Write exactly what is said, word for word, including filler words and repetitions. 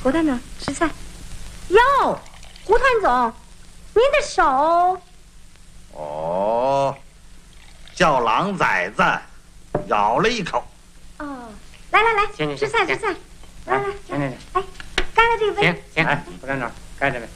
胡团长吃菜。哟，胡团总，您的手。 哦，叫狼崽子，咬了一口。 哦，来来来，吃菜吃菜，来来来，哎，干了这个杯。 行行，胡团长，盖着呗。